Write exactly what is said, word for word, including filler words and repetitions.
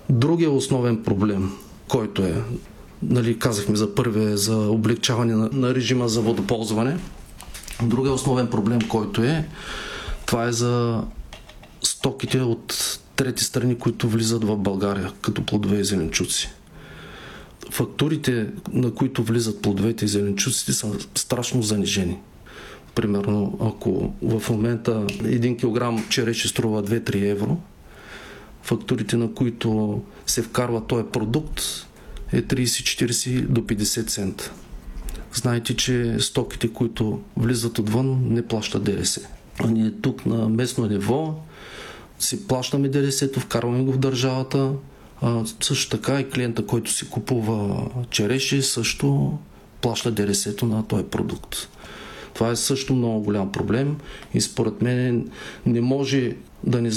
Другия основен проблем, който е, нали, казахме за първия, за облегчаване на, на режима за водоползване. Другия основен проблем, който е, това е за стоките от трети страни, които влизат в България, като плодове и зеленчуци. Фактурите, на които влизат плодовете и зеленчуците, са страшно занижени. Примерно, ако в момента един килограм череши струва две-три евро, фактурите, на които се вкарва този продукт, е трийсет-четирийсет до петдесет цента. Знаете, че стоките, които влизат отвън, не плащат ДДС. А ние тук на местно ниво си плащаме ДДС-то, вкарваме го в държавата. А, също така и клиента, който си купува череши, също плаща ДДС-то на този продукт. Това е също много голям проблем и според мен не може да не